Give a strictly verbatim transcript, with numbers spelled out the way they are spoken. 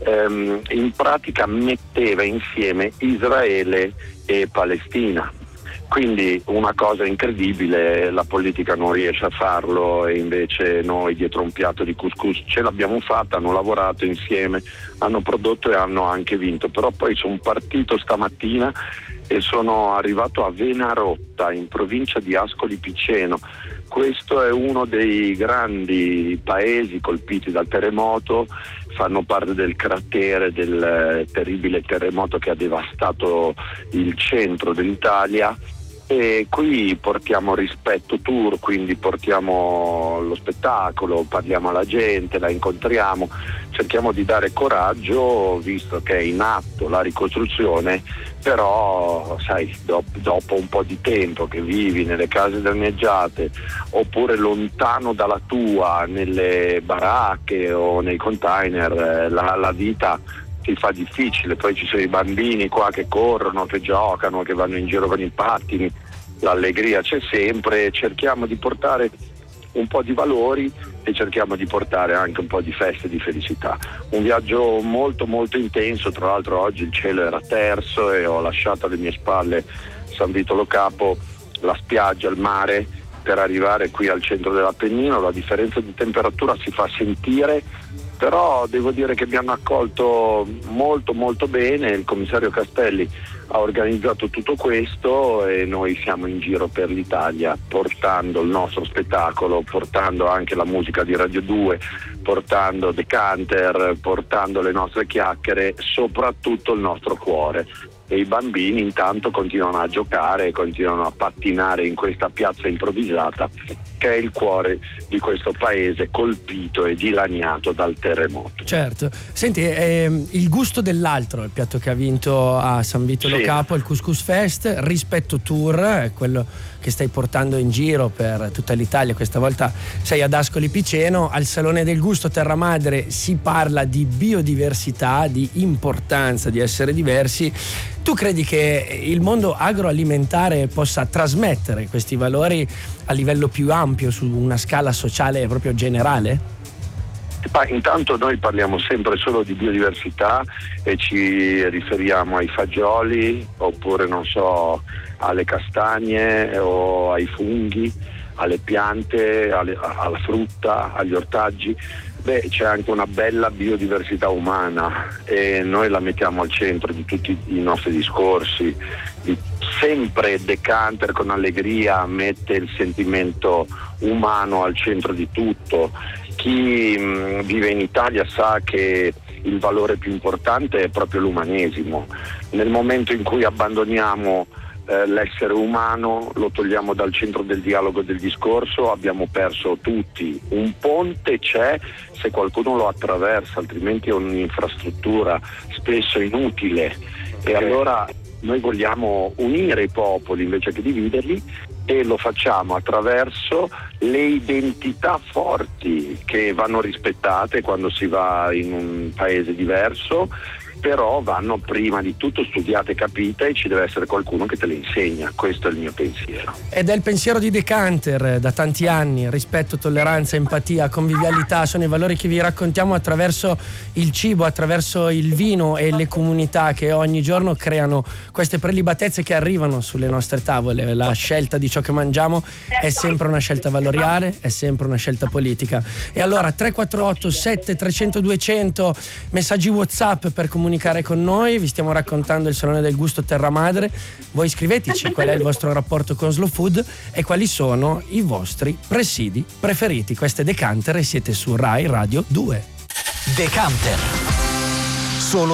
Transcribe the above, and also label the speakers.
Speaker 1: ehm, in pratica metteva insieme Israele e Palestina. Quindi una cosa incredibile, la politica non riesce a farlo e invece noi dietro un piatto di couscous ce l'abbiamo fatta, hanno lavorato insieme, hanno prodotto e hanno anche vinto. Però poi sono partito stamattina e sono arrivato a Venarotta, in provincia di Ascoli Piceno. Questo è uno dei grandi paesi colpiti dal terremoto, fanno parte del cratere del terribile terremoto che ha devastato il centro dell'Italia. E qui portiamo Rispetto Tour, quindi portiamo lo spettacolo, parliamo alla gente, la incontriamo, cerchiamo di dare coraggio visto che è in atto la ricostruzione, però sai, dopo, dopo un po' di tempo che vivi nelle case danneggiate oppure lontano dalla tua, nelle baracche o nei container, la, la vita si fa difficile. Poi ci sono i bambini qua che corrono, che giocano, che vanno in giro con i pattini, l'allegria c'è sempre, cerchiamo di portare un po' di valori e cerchiamo di portare anche un po' di feste, di felicità. Un viaggio molto molto intenso, tra l'altro oggi il cielo era terso e ho lasciato alle mie spalle San Vito Lo Capo, la spiaggia, il mare, per arrivare qui al centro dell'Appennino. La differenza di temperatura si fa sentire, però devo dire che mi hanno accolto molto molto bene. Il commissario Castelli ha organizzato tutto questo e noi siamo in giro per l'Italia portando il nostro spettacolo, portando anche la musica di Radio due, portando Decanter, portando le nostre chiacchiere, soprattutto il nostro cuore. E i bambini intanto continuano a giocare, continuano a pattinare in questa piazza improvvisata che è il cuore di questo paese colpito e dilaniato dal terremoto.
Speaker 2: Certo. Senti, eh, il gusto dell'altro, il piatto che ha vinto a San Vito Lo
Speaker 1: Sì.
Speaker 2: Capo, il Couscous Fest, Rispetto Tour, è quello che stai portando in giro per tutta l'Italia. Questa volta sei ad Ascoli Piceno. Al Salone del Gusto Terra Madre si parla di biodiversità, di importanza di essere diversi. Tu credi che il mondo agroalimentare possa trasmettere questi valori a livello più ampio, su una scala sociale proprio generale?
Speaker 1: Ma intanto noi parliamo sempre solo di biodiversità e ci riferiamo ai fagioli oppure non so alle castagne o ai funghi, alle piante, alle, alla frutta, agli ortaggi. Beh, c'è anche una bella biodiversità umana e noi la mettiamo al centro di tutti i nostri discorsi. Di sempre Decanter con allegria mette il sentimento umano al centro di tutto. Chi mh, vive in Italia sa che il valore più importante è proprio l'umanesimo. Nel momento in cui abbandoniamo eh, l'essere umano, lo togliamo dal centro del dialogo, del discorso, abbiamo perso tutti. Un ponte c'è se qualcuno lo attraversa, altrimenti è un'infrastruttura spesso inutile. E allora noi vogliamo unire i popoli invece che dividerli e lo facciamo attraverso le identità forti che vanno rispettate quando si va in un paese diverso, però vanno prima di tutto studiate e capite e ci deve essere qualcuno che te le insegna. Questo è il mio pensiero.
Speaker 2: Ed è il pensiero di Decanter da tanti anni: rispetto, tolleranza, empatia, convivialità sono i valori che vi raccontiamo attraverso il cibo, attraverso il vino e le comunità che ogni giorno creano queste prelibatezze che arrivano sulle nostre tavole. La scelta di ciò che mangiamo è sempre una scelta valoriale, è sempre una scelta politica. E allora tre quattro otto sette tre zero zero due zero zero, messaggi WhatsApp per comunicare con noi. Vi stiamo raccontando il Salone del Gusto Terra Madre. Voi scriveteci qual è il vostro rapporto con Slow Food e quali sono i vostri presidi preferiti. Questo è Decanter e siete su Rai Radio due.
Speaker 3: Decanter.